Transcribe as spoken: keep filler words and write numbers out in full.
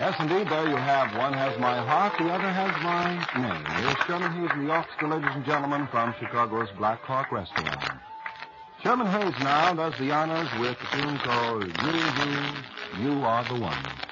Yes, indeed, there you have. One has my heart, the other has my name. Here's Sherman Hayes in the orchestra, ladies and gentlemen, from Chicago's Black Hawk Restaurant. Sherman Hayes now does the honors with a tune called You, You, You Are the One.